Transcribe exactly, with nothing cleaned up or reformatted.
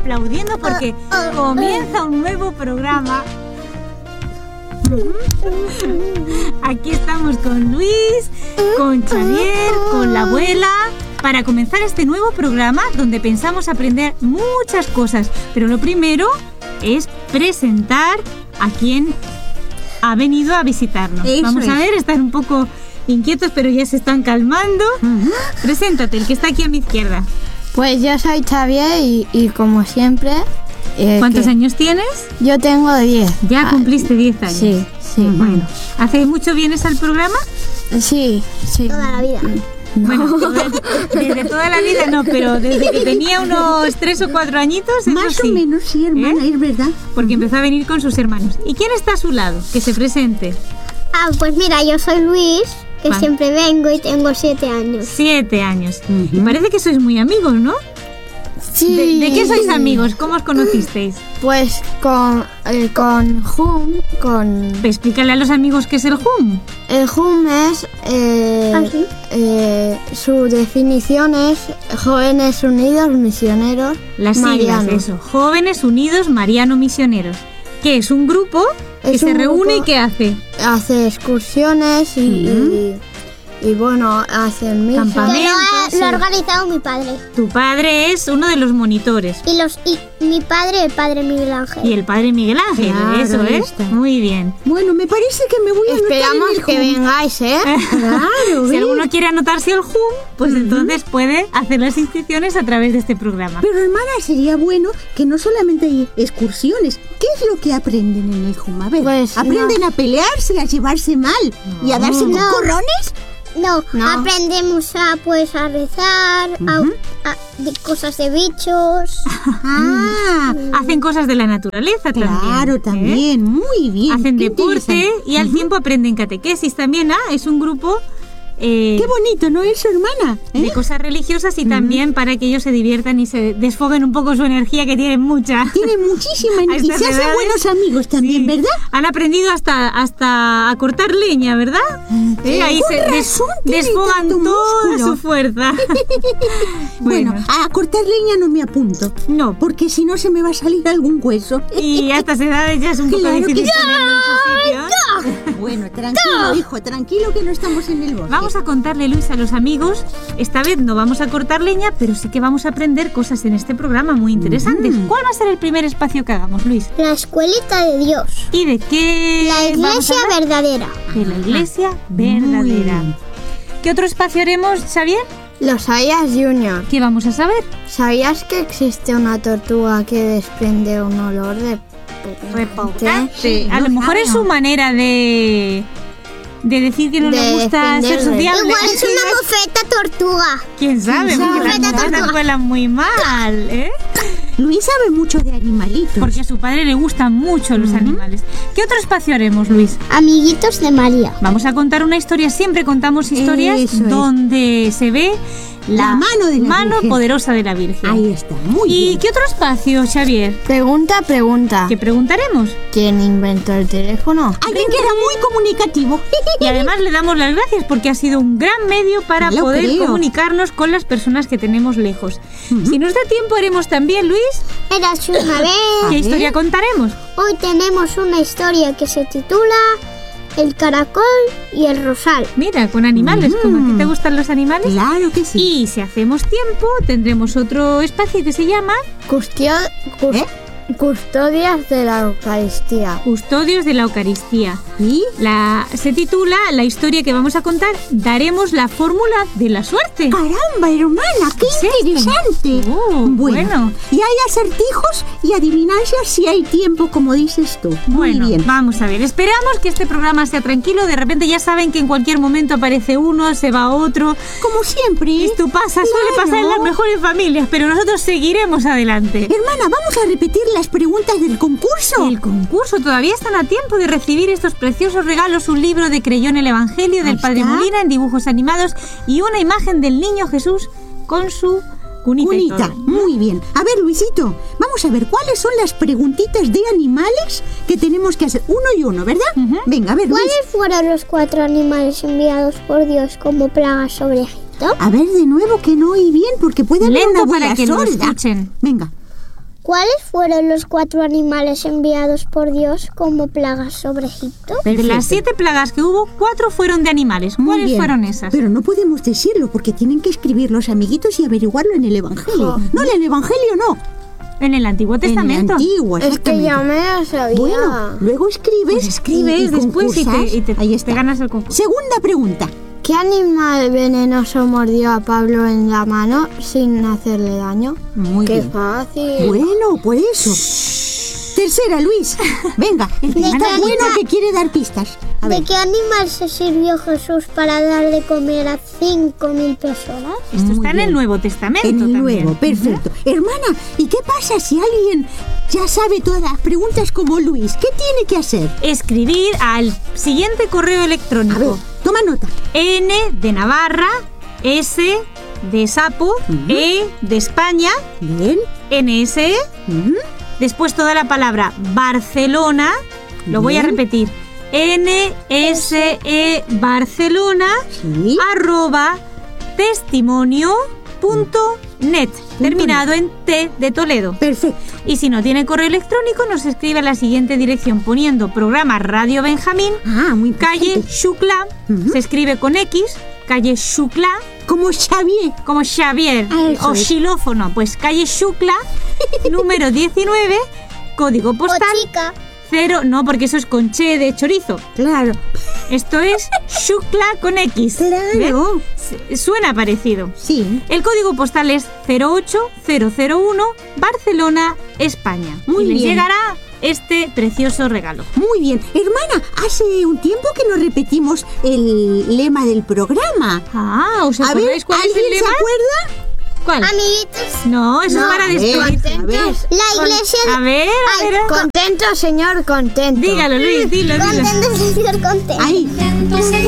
aplaudiendo porque comienza un nuevo programa. Aquí estamos con Luis, con Xavier, con la abuela, para comenzar este nuevo programa donde pensamos aprender muchas cosas. Pero lo primero es presentar a quien ha venido a visitarnos. Eso Vamos es. a ver, están un poco inquietos, pero ya se están calmando. Uh-huh. Preséntate, el que está aquí a mi izquierda. Pues yo soy Xavier y, y como siempre... Eh, ¿Cuántos que... años tienes? Yo tengo diez. Ya cumpliste diez años. Sí, sí. Uh-huh. Bueno, ¿hace mucho vienes al programa? Sí, sí. Toda la vida. No. Bueno, desde, desde toda la vida no, pero desde que tenía unos tres o cuatro añitos, más sí. o menos, sí, hermana, ¿eh? Es verdad. Porque empezó a venir con sus hermanos. ¿Y quién está a su lado? Que se presente. Ah, pues mira, yo soy Luis, que vale. siempre vengo y tengo siete años. Siete años. Uh-huh. Y parece que sois muy amigos, ¿no? Sí. ¿De, ¿De qué sois amigos? ¿Cómo os conocisteis? Pues con eh, con Hum, con... Explícale a los amigos qué es el Hum. El Hum es... Eh, ¿Ah, sí? eh, su definición es Jóvenes Unidos Misioneros Las siglas, eso. Jóvenes Unidos Mariano Misioneros. Que es un grupo que es se reúne y ¿qué hace? Hace excursiones y... Uh-huh. y Y bueno, hacen misa. Campamentos. Lo ha, lo ha organizado mi padre. Tu padre es uno de los monitores. Y los y mi padre, el padre Miguel Ángel. Y el padre Miguel Ángel, claro, eso es. ¿eh? Muy bien. Bueno, me parece que me voy a Esperamos anotar en el que Hum. vengáis, ¿eh? Claro. Si alguno quiere anotarse al Hum, pues uh-huh. entonces puede hacer las inscripciones a través de este programa. Pero hermana, sería bueno que no solamente hay excursiones. ¿Qué es lo que aprenden en el Hum? A ver, pues, ¿aprenden no. a pelearse, a llevarse mal no. y a darse no. cocorrones? No, no, aprendemos a pues a rezar, uh-huh. a, a de cosas de bichos. Ah, hacen cosas de la naturaleza claro, también. Claro, también, ¿eh? muy bien. Hacen deporte y al uh-huh. tiempo aprenden catequesis también. Ah, es un grupo eh, qué bonito, ¿no es, hermana? ¿Eh? De cosas religiosas y uh-huh. también para que ellos se diviertan y se desfoguen un poco su energía, que tienen mucha. Tienen muchísima energía y se hacen buenos amigos también, sí. ¿verdad? Han aprendido hasta hasta a cortar leña, ¿verdad? Sí. ¿Eh? Ahí Con se razón, des, desfogan toda músculo. su fuerza. bueno, bueno, a cortar leña no me apunto. No. Porque si no se me va a salir algún hueso. Y a estas edades ya es un claro poco difícil que... ponerlo en su sitio. Bueno, tranquilo, hijo, tranquilo que no estamos en el bosque. Vamos a contarle, Luis, a los amigos. Esta vez no vamos a cortar leña, pero sí que vamos a aprender cosas en este programa muy interesantes. Mm. ¿Cuál va a ser el primer espacio que hagamos, Luis? La escuelita de Dios. ¿Y de qué? La iglesia verdadera. De la iglesia verdadera. ¿Qué otro espacio haremos, Xavier? Los Sayas Junior. ¿Qué vamos a saber? ¿Sabías que existe una tortuga que desprende un olor de repugnante? Sí, a lo mejor es su manera de... de decir que no de le gusta ser sociable. Igual es una mofeta tortuga. ¿Quién sabe? ¿Quién Porque sabe? las mofetas vuelan muy mal, ¿eh? Luis sabe mucho de animalitos. Porque a su padre le gustan mucho los uh-huh. animales. ¿Qué otro espacio haremos, Luis? Amiguitos de María. Vamos a contar una historia. Siempre contamos historias Eso donde es. se ve la, la mano, de la mano Virgen. poderosa de la Virgen. Ahí está, muy ¿Y bien. qué otro espacio, Xavier? Pregunta, pregunta. ¿Qué preguntaremos? ¿Quién inventó el teléfono? Alguien que era muy comunicativo. Y además le damos las gracias porque ha sido un gran medio para Lo poder creo. comunicarnos con las personas que tenemos lejos. Uh-huh. Si nos da tiempo, haremos también, Luis. Érase una vez. ¿Qué historia contaremos? Hoy tenemos una historia que se titula El caracol y el rosal. Mira, con animales, Mm. como a ti te gustan los animales. Claro que sí. Y si hacemos tiempo, tendremos otro espacio que se llama Custio... cust- ¿Eh? Custodias de la Eucaristía. Custodios de la Eucaristía. ¿Y? La, se titula la historia que vamos a contar. Daremos la fórmula de la suerte. Caramba, hermana, qué Sí. interesante. Oh, bueno. Y hay acertijos y adivinancias si hay tiempo, como dices tú. Muy Bueno, bien. vamos a ver. Esperamos que este programa sea tranquilo. De repente ya saben que en cualquier momento aparece uno, se va otro. Como siempre. Esto pasa, suele Claro. pasar en las mejores familias, pero nosotros seguiremos adelante. Hermana, vamos a repetir las preguntas del concurso. El concurso, todavía están a tiempo de recibir estos preciosos regalos, un libro de Creyó en el Evangelio del Ahí Padre está. Molina en dibujos animados y una imagen del niño Jesús con su cunita, y Cunita, todo. muy bien. A ver, Luisito, vamos a ver cuáles son las preguntitas de animales que tenemos que hacer. Uno y uno, ¿verdad? Ujú. Venga, a ver, Luis. ¿Cuáles fueron los cuatro animales enviados por Dios como plagas sobre Egipto? A ver, de nuevo que no oí bien porque puede haber Lento una para abuela que lo sorda. escuchen. Venga. ¿Cuáles fueron los cuatro animales enviados por Dios como plagas sobre Egipto? De las Perfecto. siete plagas que hubo, cuatro fueron de animales. Muy ¿Cuáles bien. fueron esas? Pero no podemos decirlo porque tienen que escribir los amiguitos y averiguarlo en el Evangelio. Jo. No, en el Evangelio no. En el Antiguo Testamento. En el Antiguo, Es que exactamente. ya me la sabía. Bueno, luego escribes. Pues escribes y- y después y te, concursas. y te- Ahí te está. ganas el concurso. Segunda pregunta. ¿Qué animal venenoso mordió a Pablo en la mano sin hacerle daño? Muy Qué bien. fácil. Bueno, pues eso. Tercera, Luis. Venga, está qué bueno animal? que quiere dar pistas. A ver. ¿De qué animal se sirvió Jesús para dar de comer a cinco mil personas? Esto Muy está en bien. el Nuevo Testamento En el también. nuevo, perfecto. Hermana, ¿y qué pasa si alguien ya sabe todas las preguntas como Luis? ¿Qué tiene que hacer? Escribir al siguiente correo A ver, electrónico. toma nota. N de Navarra, S de Sapo, E de España, Bien. N S E, Ujú. después toda la palabra Barcelona, lo voy a Bien. repetir, N S E Barcelona, Sí. arroba testimonio punto net, terminado en T de Toledo. Perfecto. Y si no tiene correo electrónico, nos escribe a la siguiente dirección poniendo programa Radio Benjamín, Ah, muy calle importante. Xuclà, Ujú. se escribe con X, calle Xuclà, Como Xavier. como Xavier, Ah, eso o es. xilófono, pues calle Xuclà, número diecinueve, código postal O chica. cero, no, porque eso es con che de chorizo. Claro. Esto es Xuclà con X. Claro. ¿Ven? Suena parecido. Sí. El código postal es cero ocho cero cero uno, Barcelona, España. Muy y les bien. llegará este precioso regalo. Muy bien. Hermana, hace un tiempo que no repetimos el lema del programa. Ah, ¿os A ver, acordáis cuál es ¿alguien el se lema? acuerda? ¿Cuál? Amiguitos, No, eso No, es para a ver, despedirse. a ver. la iglesia... A ver, a Ay, ver. Contento, señor, contento. Dígalo, Luis, dilo, dilo. Contento, señor, contento. Ahí. Contento, señor.